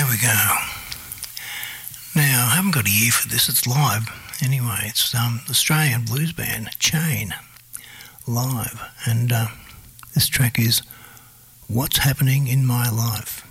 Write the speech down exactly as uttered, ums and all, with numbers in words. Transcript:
we go. Now, I haven't got a year for this, it's live. Anyway, it's um, Australian blues band, Chain, live. And uh, this track is What's Happening in My Life.